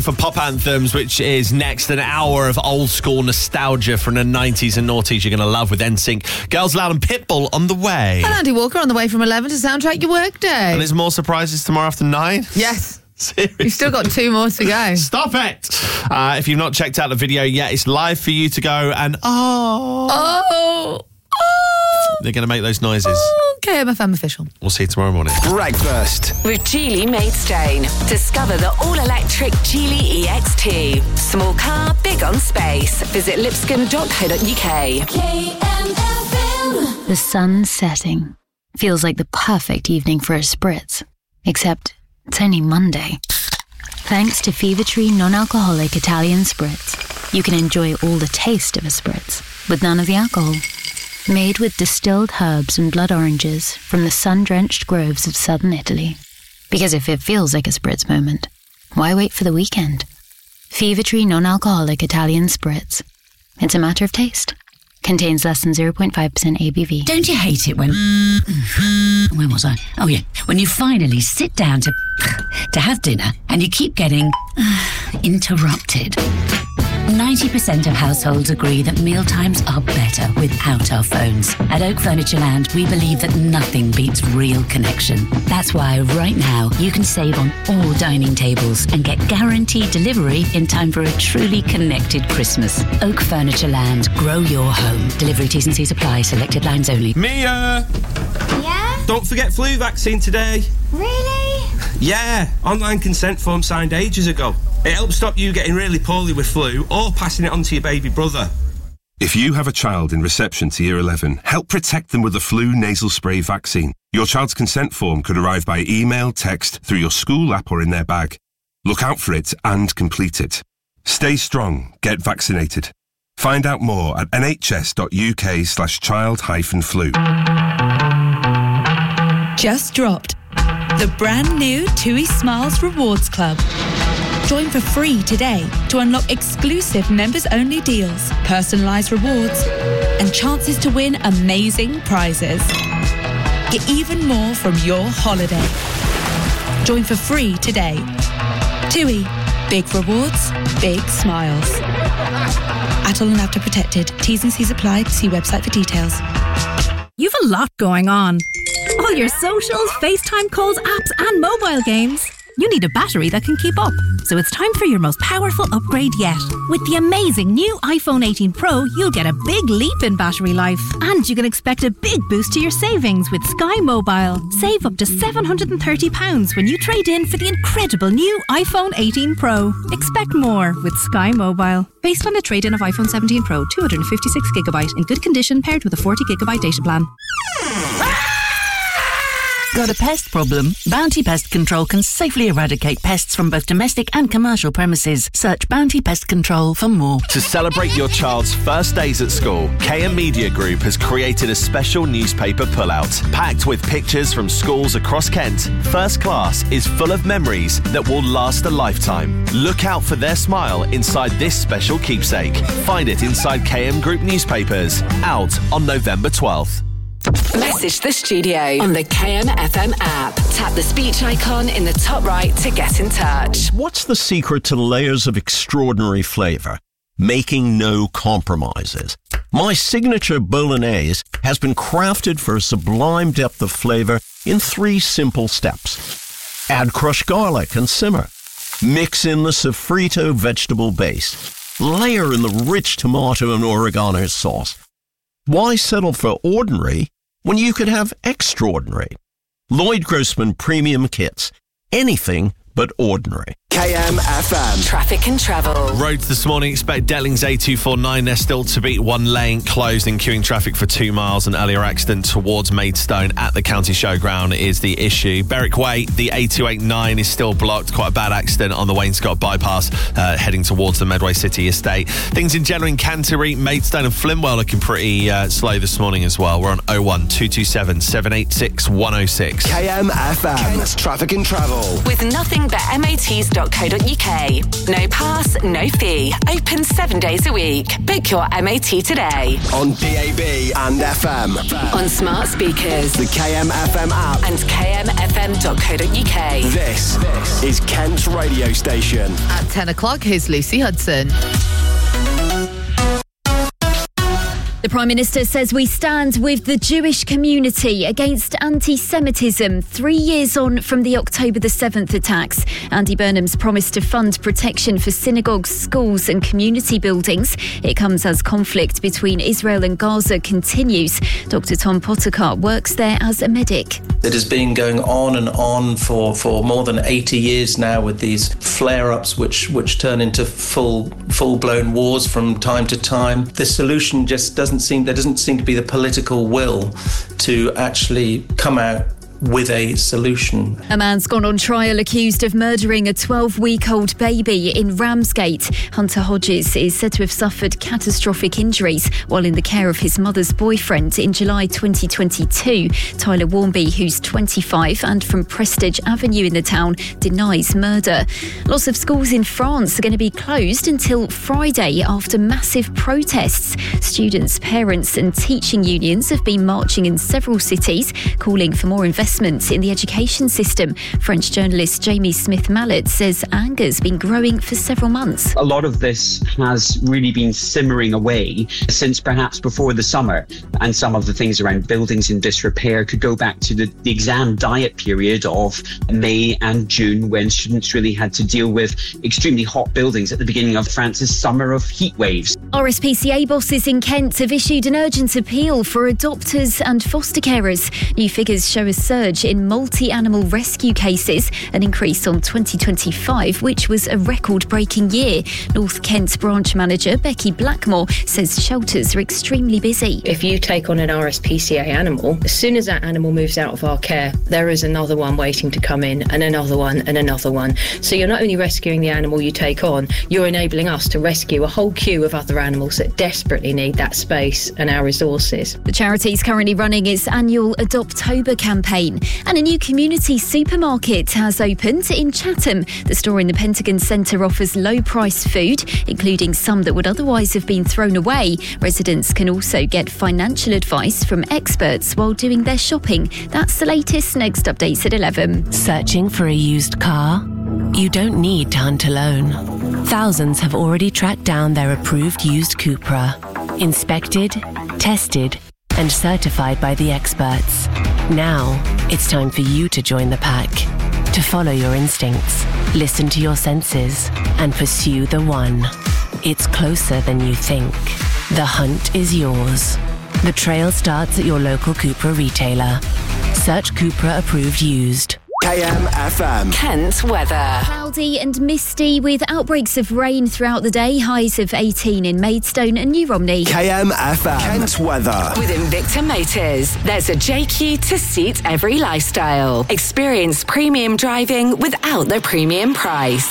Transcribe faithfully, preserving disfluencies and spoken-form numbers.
For Pop Anthems, which is next, an hour of old school nostalgia from the nineties and noughties you're going to love with N Sync. Girls Loud and Pitbull on the way. And Andy Walker on the way from eleven to soundtrack your workday. And there's more surprises tomorrow after nine? Yes. Seriously? You've still got two more to go. Stop it! Uh, if you've not checked out the video yet, it's live for you to go and oh. Oh. Oh. They're going to make those noises. Oh, K M F M official. We'll see you tomorrow morning. Breakfast with Geely Maidstone. Discover the all-electric Geely E X T. Small car, big on space. Visit lipscomb dot co dot uk. K M F M. The sun setting. Feels like the perfect evening for a spritz. Except it's only Monday. Thanks to Fever Tree non-alcoholic Italian spritz, you can enjoy all the taste of a spritz, with none of the alcohol. Made with distilled herbs and blood oranges from the sun-drenched groves of southern Italy. Because if it feels like a spritz moment, why wait for the weekend? Fever Tree non-alcoholic Italian spritz. It's a matter of taste. Contains less than zero point five percent A B V. Don't you hate it when... Where was I? Oh, yeah. When you finally sit down to... to have dinner and you keep getting... interrupted. ninety percent of households agree that mealtimes are better without our phones. At Oak Furniture Land, we believe that nothing beats real connection. That's why right now you can save on all dining tables and get guaranteed delivery in time for a truly connected Christmas. Oak Furniture Land. Grow your home. Delivery T's and C's apply. Selected lines only. Mia! Yeah? Don't forget flu vaccine today. Really? Yeah, online consent form signed ages ago. It helps stop you getting really poorly with flu or passing it on to your baby brother. If you have a child in reception to year eleven, help protect them with the flu nasal spray vaccine. Your child's consent form could arrive by email, text, through your school app or in their bag. Look out for it and complete it. Stay strong. Get vaccinated. Find out more at nhs.uk slash child hyphen flu. Just dropped. The brand new TUI Smiles Rewards Club. Join for free today to unlock exclusive members-only deals, personalised rewards, and chances to win amazing prizes. Get even more from your holiday. Join for free today. TUI. Big rewards, big smiles. Atoll and Apta protected. T's and C's applied. See website for details. You've a lot going on. All your socials, FaceTime calls, apps, and mobile games. You need a battery that can keep up. So it's time for your most powerful upgrade yet. With the amazing new iPhone eighteen Pro, you'll get a big leap in battery life. And you can expect a big boost to your savings with Sky Mobile. Save up to seven hundred thirty pounds when you trade in for the incredible new iPhone eighteen Pro. Expect more with Sky Mobile. Based on a trade-in of iPhone seventeen Pro, two hundred fifty-six gigabyte in good condition paired with a forty gigabyte data plan. Got a pest problem? Bounty Pest Control can safely eradicate pests from both domestic and commercial premises. Search Bounty Pest Control for more. To celebrate your child's first days at school, K M Media Group has created a special newspaper pullout. Packed with pictures from schools across Kent, First Class is full of memories that will last a lifetime. Look out for their smile inside this special keepsake. Find it inside K M Group newspapers. Out on November twelfth. Message the studio on the K M F M app. Tap the speech icon in the top right to get in touch. What's the secret to layers of extraordinary flavour? Making no compromises. My signature bolognese has been crafted for a sublime depth of flavour in three simple steps. Add crushed garlic and simmer. Mix in the sofrito vegetable base. Layer in the rich tomato and oregano sauce. Why settle for ordinary when you could have extraordinary? Lloyd Grossman Premium Kits. Anything but ordinary. K M F M. Traffic and travel. Roads this morning, expect Dellings A two forty-nine. They're still to beat one lane closed in queuing traffic for two miles. An earlier accident towards Maidstone at the County Showground is the issue. Berwick Way, the A two eighty-nine is still blocked. Quite a bad accident on the Wainscott bypass uh, heading towards the Medway City Estate. Things in general in Canterbury, Maidstone and Flintwell looking pretty uh, slow this morning as well. We're on oh one two two seven, seven eight six, one oh six. K M F M. Kent's Traffic and Travel. With nothing but M A Ts dot dot co dot uk. No pass, no fee. Open seven days a week. Book your M O T today. On D A B and F M. On smart speakers. The K M F M app. And k m f m dot co dot uk. This, this is Kent's radio station. At ten o'clock, here's Lucy Hudson. The Prime Minister says we stand with the Jewish community against anti-Semitism three years on from the October the seventh attacks. Andy Burnham's promised to fund protection for synagogues, schools and community buildings. It comes as conflict between Israel and Gaza continues. Doctor Tom Pottekar works there as a medic. It has been going on and on for, for more than eighty years now, with these flare-ups which, which turn into full, full-blown wars from time to time. The solution just doesn't seem, there doesn't seem to be the political will to actually come out with a solution. A man's gone on trial accused of murdering a twelve-week-old baby in Ramsgate. Hunter Hodges is said to have suffered catastrophic injuries while in the care of his mother's boyfriend in July twenty twenty-two. Tyler Warmby, who's twenty-five and from Prestige Avenue in the town, denies murder. Lots of schools in France are going to be closed until Friday after massive protests. Students, parents and teaching unions have been marching in several cities, calling for more investment in the education system. French journalist Jamie Smith-Mallet says anger's been growing for several months. A lot of this has really been simmering away since perhaps before the summer, and some of the things around buildings in disrepair could go back to the, the exam diet period of May and June, when students really had to deal with extremely hot buildings at the beginning of France's summer of heat waves. R S P C A bosses in Kent have issued an urgent appeal for adopters and foster carers. New figures show a surge in multi-animal rescue cases, an increase on twenty twenty-five, which was a record-breaking year. North Kent branch manager Becky Blackmore says shelters are extremely busy. If you take on an R S P C A animal, as soon as that animal moves out of our care, there is another one waiting to come in, and another one, and another one. So you're not only rescuing the animal you take on, you're enabling us to rescue a whole queue of other animals that desperately need that space and our resources. The charity is currently running its annual Adoptober campaign. And a new community supermarket has opened in Chatham. The store in the Pentagon Centre offers low-priced food, including some that would otherwise have been thrown away. Residents can also get financial advice from experts while doing their shopping. That's the latest. Next updates at eleven. Searching for a used car? You don't need to hunt alone. Thousands have already tracked down their approved used Cupra. Inspected, tested, and certified by the experts. Now, it's time for you to join the pack. To follow your instincts, listen to your senses, and pursue the one. It's closer than you think. The hunt is yours. The trail starts at your local Cupra retailer. Search Cupra Approved Used. K M F M. Kent weather. Cloudy and misty with outbreaks of rain throughout the day. Highs of eighteen in Maidstone and New Romney. K M F M. Kent weather. With Invicta Motors, there's a J Q to suit every lifestyle. Experience premium driving without the premium price.